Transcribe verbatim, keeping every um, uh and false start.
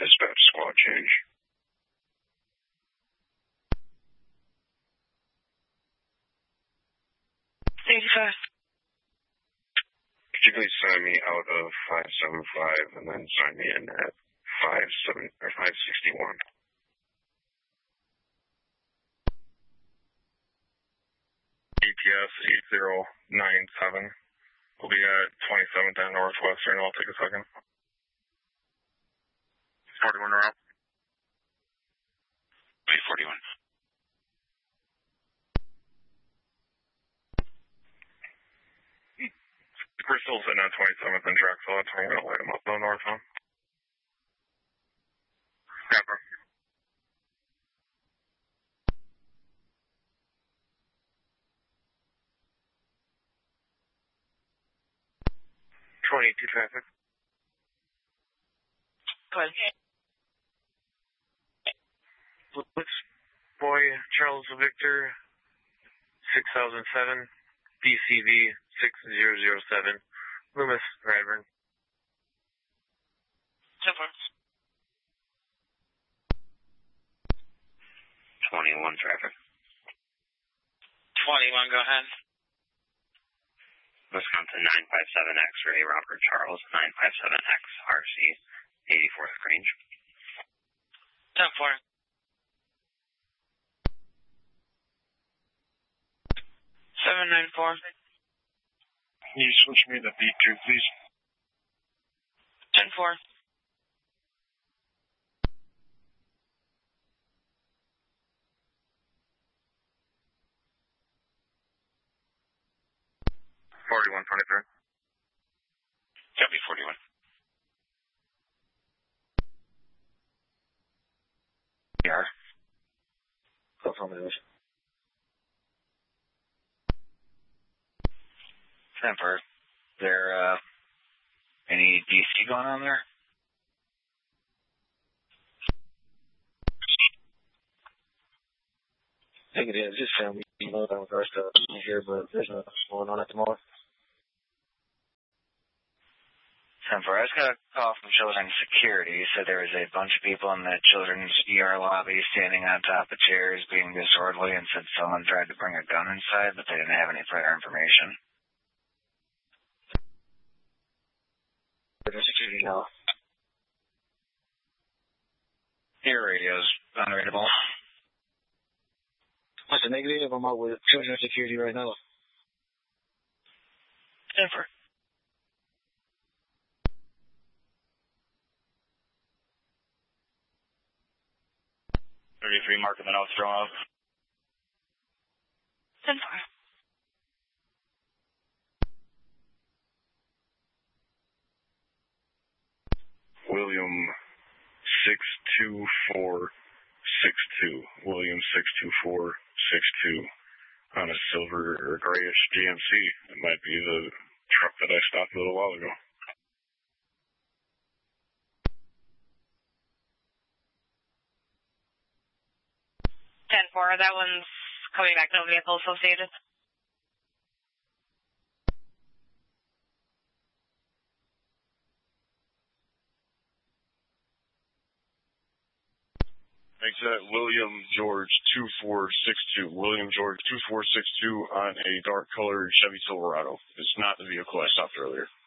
dispatch squad change. eighty-five. Could you please sign me out of five seven five and then sign me in at five seven or five sixty-one? E T S eight zero nine seven. We'll be at twenty-seventh and Northwestern. I'll take a second. forty-one route. eight forty-one. We're still sitting at twenty-seventh and Drexel. That's where I'm going to light them up, though, northbound. Yeah, bro. twenty-two traffic. Go ahead. Looks boy Charles Victor, six thousand seven, B C V six zero zero seven, Loomis, Radburn. ten four. twenty-one traffic. twenty-one, go ahead. Wisconsin nine five seven X-ray, Robert Charles, nine five seven X R C, eighty-fourth Grange. ten four. seven nine four. Can you switch me to B two, please? ten four. forty-one twenty-three. Copy forty-one. Yeah. Close on the Temper. Is there uh, any D C going on there? I think it is. Just family. You know, with the rest of it here, but there's nothing going on at the moment. Temper. I just got a call from Children's Security. Said there was a bunch of people in the Children's E R lobby standing on top of chairs being disorderly and said someone tried to bring a gun inside, but they didn't have any prior information. Security now. Your radio's unreadable. What's the negative? I'm out with Children's Security right now. Temper. thirty-three, marking the notes thrown up. ten four. William six two four six two. William six two four six two on a silver or grayish G M C. It might be the truck that I stopped a little while ago. ten four, that one's coming back, no vehicle associated. Makes that William George two four six two. William George two four six two on a dark colored Chevy Silverado. It's not the vehicle I stopped earlier.